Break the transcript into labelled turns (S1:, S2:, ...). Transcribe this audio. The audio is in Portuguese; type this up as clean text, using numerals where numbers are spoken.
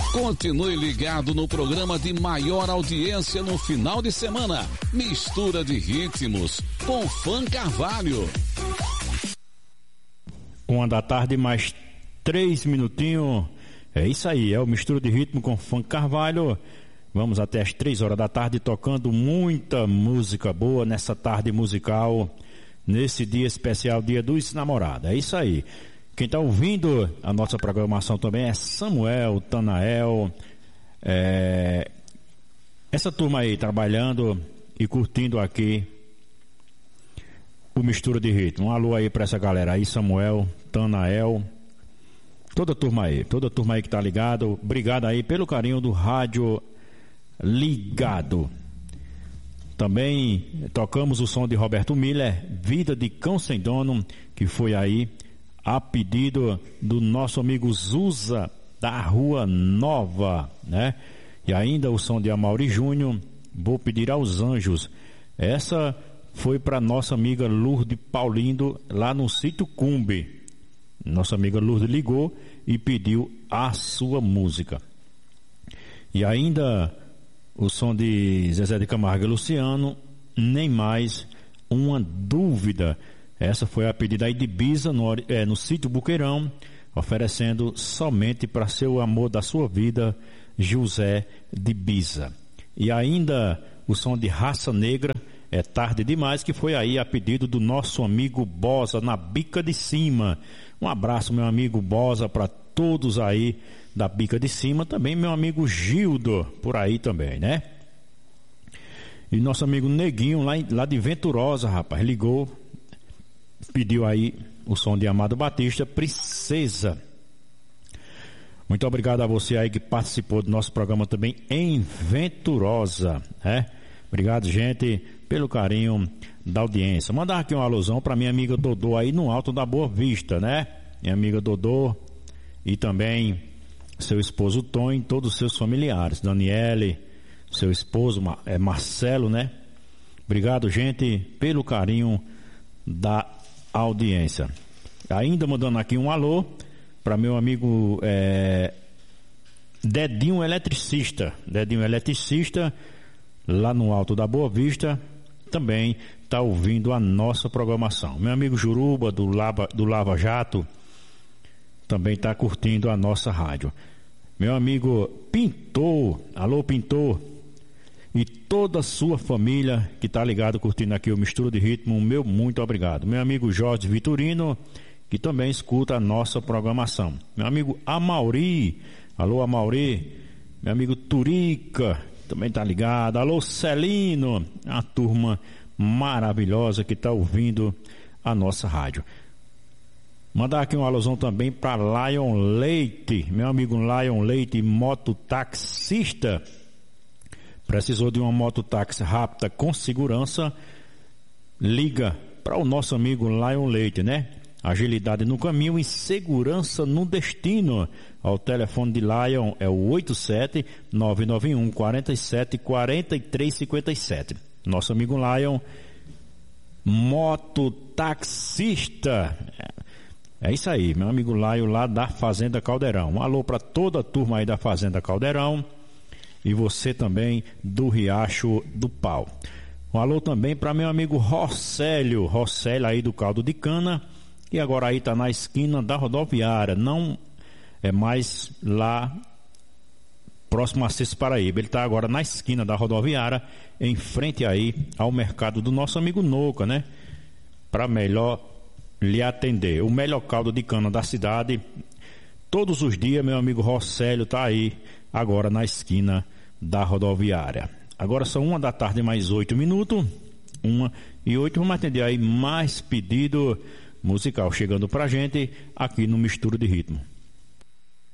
S1: Continue ligado no programa de maior audiência no final de semana. Mistura de ritmos com Fã Carvalho.
S2: 1h, mais 3 minutinhos. É isso aí, é o Mistura de Ritmo com Fã Carvalho. Vamos até as 3h tocando muita música boa nessa tarde musical, nesse dia especial, Dia dos Namorados. É isso aí. Quem está ouvindo a nossa programação também é Samuel, Tanael, essa turma aí trabalhando e curtindo aqui o Mistura de Ritmo. Um alô aí para essa galera aí, Samuel, Tanael, toda a turma aí que tá ligado. Obrigado aí pelo carinho do rádio ligado. Também tocamos o som de Roberto Miller, Vida de Cão Sem Dono, que foi aí a pedido do nosso amigo Zusa da Rua Nova, né? E ainda o som de Amaury Júnior, Vou Pedir aos Anjos. Essa foi para nossa amiga Lourdes Paulindo lá no sítio Cumbe. Nossa amiga Lourdes ligou e pediu a sua música. E ainda o som de Zezé de Camargo e Luciano, Nem Mais Uma Dúvida. Essa foi a pedida aí de Bisa no sítio Buqueirão, oferecendo somente para seu amor da sua vida, José de Bisa. E ainda o som de Raça Negra, É Tarde Demais, que foi aí a pedido do nosso amigo Bosa, na Bica de Cima. Um abraço, meu amigo Bosa, para todos aí da Bica de Cima. Também meu amigo Gildo, por aí também, né? E nosso amigo Neguinho, lá de Venturosa, rapaz, ligou, pediu aí o som de Amado Batista, Princesa. Muito obrigado a você aí que participou do nosso programa também em Venturosa, né? Obrigado, gente, pelo carinho da audiência. Mandar aqui uma alusão para minha amiga Dodô aí no Alto da Boa Vista, né? Minha amiga Dodô e também seu esposo Tom e todos os seus familiares, Daniele, seu esposo Marcelo, né? Obrigado, gente, pelo carinho da audiência. Ainda mandando aqui um alô para meu amigo Dedinho Eletricista, lá no Alto da Boa Vista, também está ouvindo a nossa programação. Meu amigo Juruba do Lava Jato também está curtindo a nossa rádio. Meu amigo Pintor, alô Pintor, e toda a sua família que está ligado curtindo aqui o Mistura de Ritmo, meu muito obrigado. Meu amigo Jorge Vitorino, que também escuta a nossa programação. Meu amigo Amaury, alô Amaury. Meu amigo Turica, também está ligado. Alô Celino, a turma maravilhosa que está ouvindo a nossa rádio. Mandar aqui um alusão também para Lion Leite, meu amigo Lion Leite, mototaxista. Precisou de uma mototáxi rápida com segurança? Liga para o nosso amigo Lion Leite, né? Agilidade no caminho e segurança no destino. O telefone de Lion é o 87-991 47 43 57. Nosso amigo Lion, mototaxista. É isso aí, meu amigo Lion lá da Fazenda Caldeirão. Um alô para toda a turma aí da Fazenda Caldeirão. E você também do Riacho do Pau. Um alô também para meu amigo Rosélio aí do Caldo de Cana, e agora aí tá na esquina da rodoviária, não é mais lá próximo a Cis Paraíba, ele tá agora na esquina da rodoviária, em frente aí ao mercado do nosso amigo Noca, né? Para melhor lhe atender. O melhor caldo de cana da cidade, todos os dias, meu amigo Rosélio tá aí agora na esquina da rodoviária. Agora são 1h mais 8 minutos. 1h08, vamos atender aí mais pedido musical chegando pra gente aqui no Mistura de Ritmo.